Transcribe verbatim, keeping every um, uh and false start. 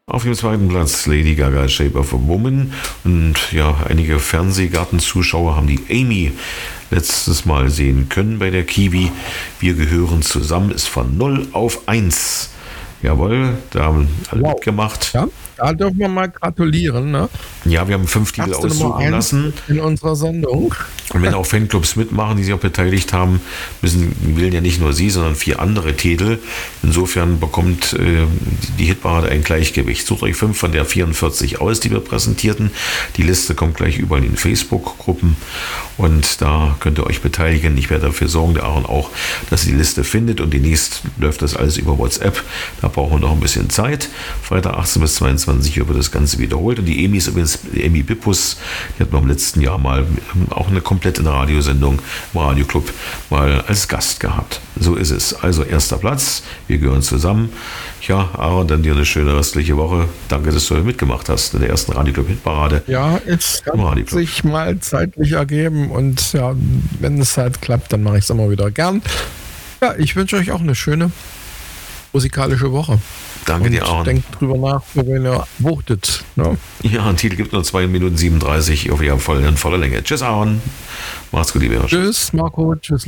Auf dem zweiten Platz Lady Gaga, Shape of a Woman. Und ja, einige Fernsehgartenzuschauer haben die Amy letztes Mal sehen können bei der Kiwi. Wir gehören zusammen, ist von null auf eins. Jawohl, da haben alle wow. mitgemacht. Ja, da dürfen wir mal gratulieren. Ne? Ja, wir haben fünf Titel aussuchen lassen. In unserer Sendung. Und wenn auch Fanclubs mitmachen, die sich auch beteiligt haben, müssen, wählen ja nicht nur Sie, sondern vier andere Titel. Insofern bekommt äh, die Hitparade ein Gleichgewicht. Sucht euch fünf von der vierundvierzig aus, die wir präsentierten. Die Liste kommt gleich überall in den Facebook-Gruppen und da könnt ihr euch beteiligen. Ich werde dafür sorgen, der Aaron auch, dass ihr die Liste findet und demnächst läuft das alles über WhatsApp. Da brauchen wir noch ein bisschen Zeit. Freitag achtzehn bis zweiundzwanzig Uhr wird das Ganze wiederholt. Und die Amy ist übrigens, die Amy Bippus, die hat noch im letzten Jahr mal auch eine komplette Radiosendung im Radioclub mal als Gast gehabt. So ist es. Also erster Platz, wir gehören zusammen. Ja, Aaron, dann dir eine schöne restliche Woche. Danke, dass du mitgemacht hast in der ersten Radioclub-Hitparade. Ja, es kann sich mal zeitlich ergeben und ja, wenn es halt klappt, dann mache ich es immer wieder gern. Ja, ich wünsche euch auch eine schöne musikalische Woche. Danke und dir, Aaron. Denkt drüber nach, wenn ihr wuchtet. Ne? Ja, ein Titel gibt nur zwei Minuten siebenunddreißig. Ich hoffe, ihr habt voll, in voller Länge. Tschüss, Aaron. Macht's gut, liebe Hörer. Tschüss, Marco. Tschüss,